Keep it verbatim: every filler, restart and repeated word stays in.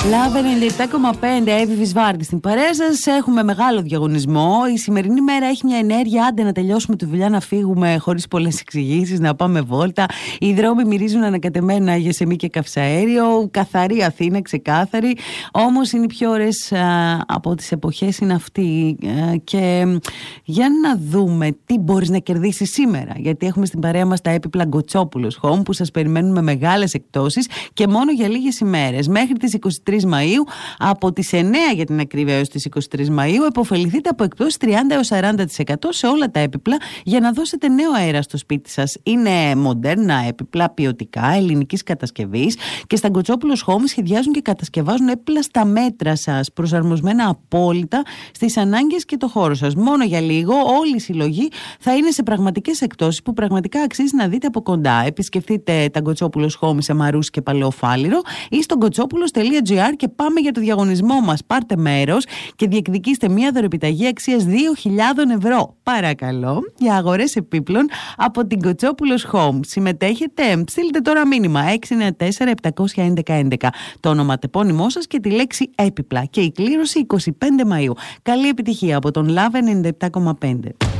Λαβ ενενήντα επτά κόμμα πέντε, Εύη Βυσβάρτη στην παρέα σας. Έχουμε μεγάλο διαγωνισμό. Η σημερινή μέρα έχει μια ενέργεια. Άντε να τελειώσουμε τη δουλειά, να φύγουμε χωρίς πολλές εξηγήσεις, να πάμε βόλτα. Οι δρόμοι μυρίζουν ανακατεμένα ηγεσσεμή και καυσαέριο. Καθαρή Αθήνα, ξεκάθαρη. Όμως είναι οι πιο ωραίες α, από τις εποχές είναι αυτή. Α, και για να δούμε τι μπορείς να κερδίσεις σήμερα. Γιατί έχουμε στην παρέα μας τα έπιπλα Γκοτσόπουλος Home που σας περιμένουν με μεγάλες εκτόσεις και μόνο για λίγες ημέρες. Μέχρι τις είκοσι τρεις Μαΐου, από τις εννέα για την ακρίβεια έως τις είκοσι τρεις Μαΐου, επωφεληθείτε από εκπτώσεις τριάντα έως σαράντα τοις εκατό σε όλα τα έπιπλα για να δώσετε νέο αέρα στο σπίτι σας. Είναι μοντέρνα έπιπλα, ποιοτικά, ελληνικής κατασκευής, και στα Γκοτσόπουλος Home σχεδιάζουν και κατασκευάζουν έπιπλα στα μέτρα σας, προσαρμοσμένα απόλυτα στις ανάγκες και το χώρο σας. Μόνο για λίγο όλη η συλλογή θα είναι σε πραγματικές εκτόσεις που πραγματικά αξίζει να δείτε από κοντά. Επισκεφτείτε τα Γκοτσόπουλος Home σε Μαρούσι και Παλαιοφάλιρο ή στο γκοτσόπουλος τελεία τζι άρ και πάμε για το διαγωνισμό μας. Πάρτε μέρος και διεκδικήστε μία δωρεπιταγή αξίας δύο χιλιάδες ευρώ. Παρακαλώ, για αγορές επίπλων από την Γκοτσόπουλος Home. Συμμετέχετε? Στείλτε τώρα μήνυμα έξι εννιά τέσσερα επτακόσια έντεκα έντεκα, το ονοματεπώνυμό σας και τη λέξη έπιπλα, και η κλήρωση είκοσι πέντε Μαΐου. Καλή επιτυχία από τον Λαβ ενενήντα επτά κόμμα πέντε.